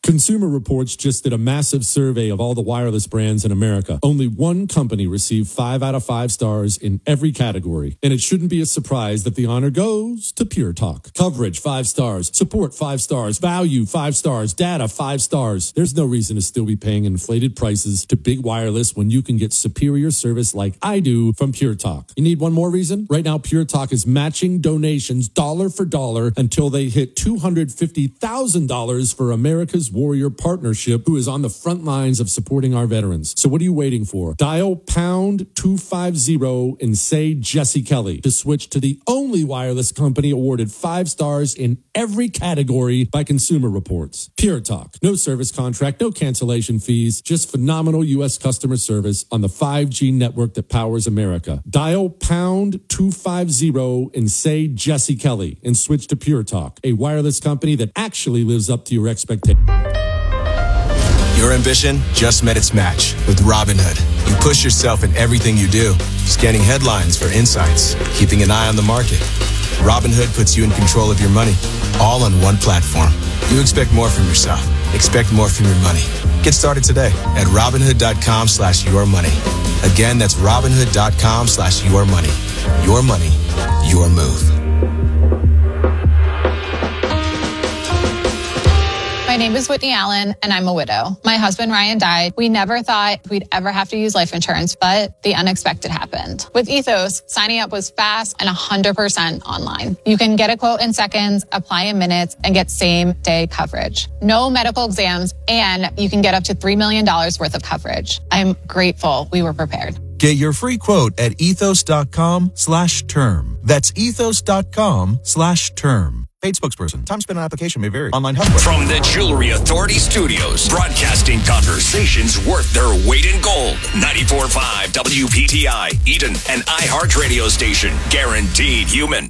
Consumer Reports just did a massive survey of all the wireless brands in America. Only one company received 5 out of 5 stars in every category. And it shouldn't be a surprise that the honor goes to Pure Talk. Coverage, 5 stars. Support, 5 stars. Value, 5 stars. Data, 5 stars. There's no reason to still be paying inflated prices to big wireless when you can get superior service like I do from Pure Talk. You need one more reason? Right now, Pure Talk is matching donations dollar for dollar until they hit $250,000 for America's Warrior Partnership, who is on the front lines of supporting our veterans. So what are you waiting for? Dial pound 250 and say Jesse Kelly to switch to the only wireless company awarded 5 stars in every category by Consumer Reports. Pure Talk. No service contract, no cancellation fees, just phenomenal U.S. customer service on the 5G network that powers America. Dial pound 250 and say Jesse Kelly and switch to Pure Talk, a wireless company that actually lives up to your expectations. Your ambition just met its match with Robinhood. You push yourself in everything you do, scanning headlines for insights, keeping an eye on the market. Robinhood puts you in control of your money, all on one platform. You expect more from yourself. Expect more from your money. Get started today at Robinhood.com/yourmoney. Again, that's Robinhood.com/yourmoney. Your money, your move. My name is Whitney Allen, and I'm a widow. My husband, Ryan, died. We never thought we'd ever have to use life insurance, but the unexpected happened. With Ethos, signing up was fast and 100% online. You can get a quote in seconds, apply in minutes, and get same-day coverage. No medical exams, and you can get up to $3 million worth of coverage. I'm grateful we were prepared. Get your free quote at ethos.com/term. That's ethos.com/term. Paid spokesperson. Time spent on application may vary. Online help. From the Jewelry Authority Studios, broadcasting conversations worth their weight in gold. 94.5 WPTI, Eden, an iHeart radio station. Guaranteed human.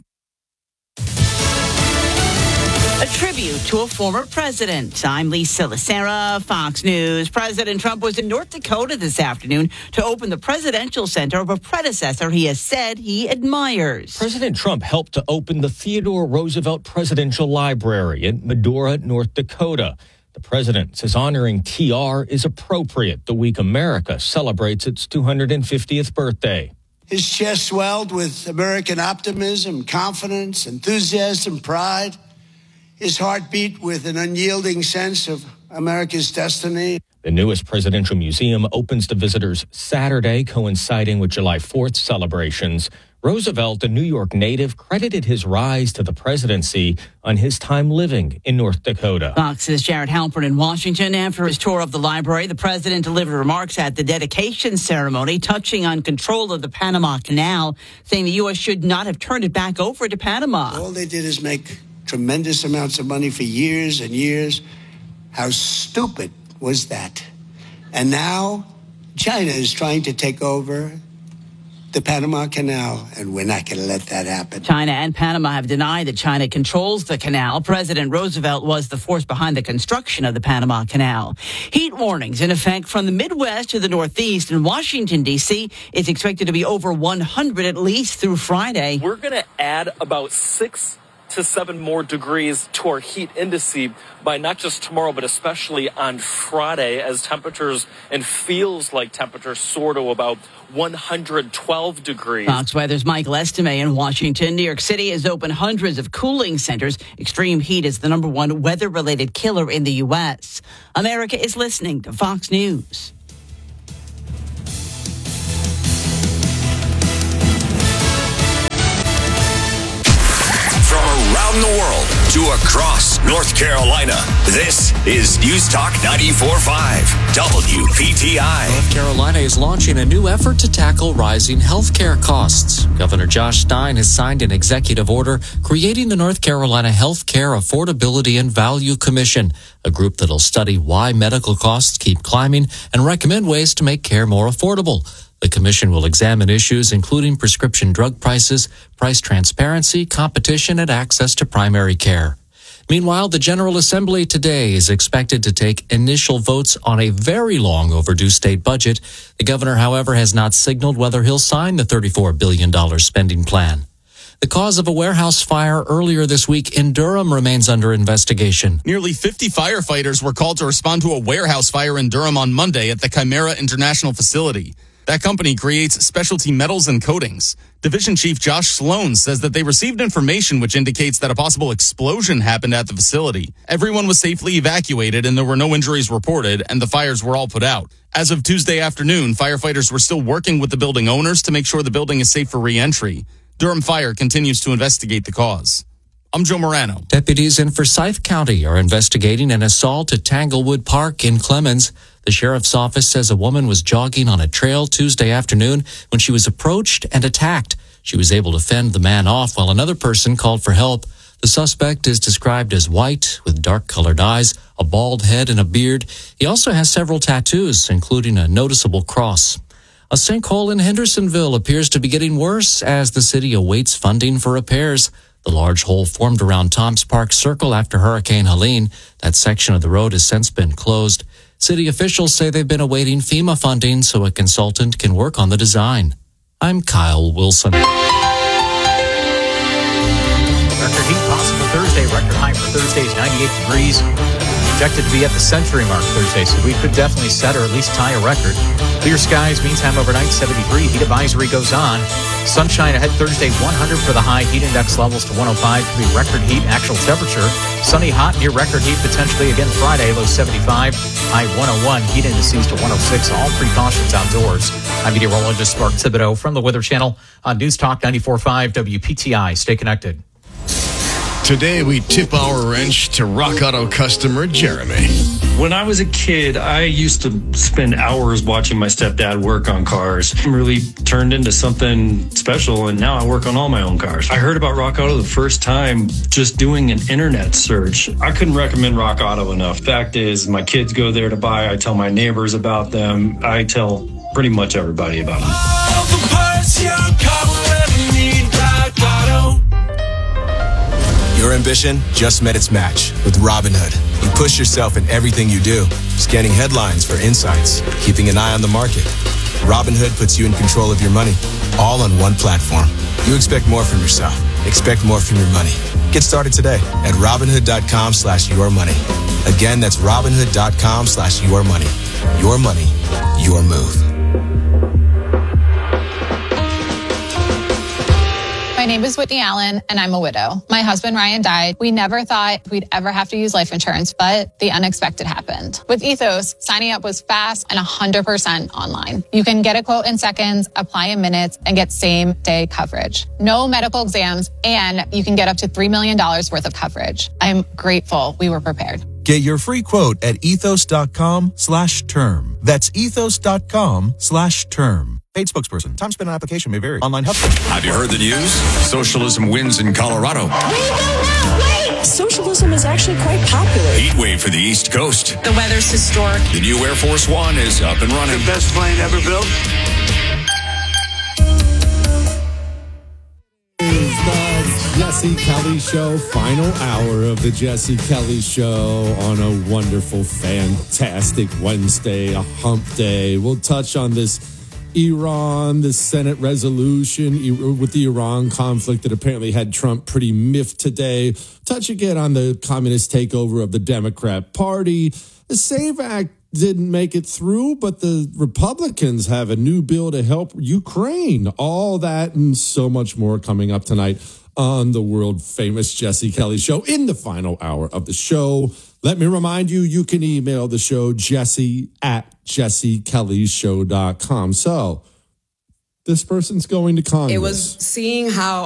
A tribute to a former president. I'm Lisa Lacera, Fox News. President Trump was in North Dakota this afternoon to open the presidential center of a predecessor he has said he admires. President Trump helped to open the Theodore Roosevelt Presidential Library in Medora, North Dakota. The president says honoring TR is appropriate the week America celebrates its 250th birthday. His chest swelled with American optimism, confidence, enthusiasm, pride. His heart beat with an unyielding sense of America's destiny. The newest presidential museum opens to visitors Saturday, coinciding with July 4th celebrations. Roosevelt, a New York native, credited his rise to the presidency on his time living in North Dakota. Fox's Jared Halpern in Washington. After his tour of the library, the president delivered remarks at the dedication ceremony, touching on control of the Panama Canal, saying the U.S. should not have turned it back over to Panama. All they did is make tremendous amounts of money for years and years. How stupid was that? And now China is trying to take over the Panama Canal, and we're not going to let that happen. China and Panama have denied that China controls the canal. President Roosevelt was the force behind the construction of the Panama Canal. Heat warnings in effect from the Midwest to the Northeast. In Washington, D.C., it's expected to be over 100 at least through Friday. We're going to add about 6 to 7 more degrees to our heat indice by not just tomorrow, but especially on Friday, as temperatures and feels like temperatures soar to about 112 degrees. Fox Weather's Michael Estime in Washington. New York City has opened hundreds of cooling centers. Extreme heat is the number one weather-related killer in the U.S. America is listening to Fox News. Around the world to across North Carolina. This is News Talk 94.5 WPTI. North Carolina is launching a new effort to tackle rising health care costs. Governor Josh Stein has signed an executive order creating the North Carolina Health Care Affordability and Value Commission, a group that'll study why medical costs keep climbing and recommend ways to make care more affordable. The commission will examine issues including prescription drug prices, price transparency, competition, and access to primary care. Meanwhile, the General Assembly today is expected to take initial votes on a very long overdue state budget. The governor, however, has not signaled whether he'll sign the $34 billion spending plan. The cause of a warehouse fire earlier this week in Durham remains under investigation. Nearly 50 firefighters were called to respond to a warehouse fire in Durham on Monday at the Chimera International facility. That company creates specialty metals and coatings. Division Chief Josh Sloan says that they received information which indicates that a possible explosion happened at the facility. Everyone was safely evacuated and there were no injuries reported, and the fires were all put out. As of Tuesday afternoon, firefighters were still working with the building owners to make sure the building is safe for re-entry. Durham Fire continues to investigate the cause. I'm Joe Morano. Deputies in Forsyth County are investigating an assault at Tanglewood Park in Clemens. The sheriff's office says a woman was jogging on a trail Tuesday afternoon when she was approached and attacked. She was able to fend the man off while another person called for help. The suspect is described as white with dark-colored eyes, a bald head, and a beard. He also has several tattoos, including a noticeable cross. A sinkhole in Hendersonville appears to be getting worse as the city awaits funding for repairs. The large hole formed around Tom's Park Circle after Hurricane Helene. That section of the road has since been closed. City officials say they've been awaiting FEMA funding so a consultant can work on the design. I'm Kyle Wilson. Record heat possible Thursday. Record high for Thursday is 98 degrees. Projected to be at the century mark Thursday, so we could definitely set or at least tie a record. Clear skies, meantime overnight 73. Heat advisory goes on. Sunshine ahead Thursday, 100 for the high. Heat index levels to 105. Could be record heat. Actual temperature, sunny, hot, near record heat potentially again Friday. Low 75, high 101. Heat indices to 106. All precautions outdoors. I'm meteorologist Mark Thibodeau from the Weather Channel on News Talk 94.5 WPTI. Stay connected. Today, we tip our wrench to Rock Auto customer Jeremy. When I was a kid, I used to spend hours watching my stepdad work on cars. It really turned into something special, and now I work on all my own cars. I heard about Rock Auto the first time just doing an internet search. I couldn't recommend Rock Auto enough. Fact is, my kids go there to buy. I tell my neighbors about them. I tell pretty much everybody about them. All the parts your car will ever need, Rock Auto. Your ambition just met its match with Robinhood. You push yourself in everything you do, scanning headlines for insights, keeping an eye on the market. Robinhood puts you in control of your money, all on one platform. You expect more from yourself. Expect more from your money. Get started today at Robinhood.com/yourmoney. Again, that's Robinhood.com/yourmoney. Your money, your move. My name is Whitney Allen, and I'm a widow. My husband, Ryan, died. We never thought we'd ever have to use life insurance, but the unexpected happened. With Ethos, signing up was fast and 100% online. You can get a quote in seconds, apply in minutes, and get same-day coverage. No medical exams, and you can get up to $3 million worth of coverage. I'm grateful we were prepared. Get your free quote at ethos.com/term. That's ethos.com/term. Paid spokesperson. Time spent on application may vary. Online help. Have you heard the news? Socialism wins in Colorado. Wait! Socialism is actually quite popular. Heat wave for the East Coast. The weather's historic. The new Air Force One is up and running. The best plane ever built. Jesse Kelly Show, final hour of the Jesse Kelly Show on a wonderful, fantastic Wednesday, a hump day. We'll touch on this Senate resolution with the Iran conflict that apparently had Trump pretty miffed today. Touch again on the communist takeover of the Democrat Party. The SAVE Act didn't make it through, but the Republicans have a new bill to help Ukraine. All that and so much more coming up tonight on the world-famous Jesse Kelly Show in the final hour of the show. Let me remind you, you can email the show, jesse@jessekellyshow.com. So, this person's going to Congress. It was seeing how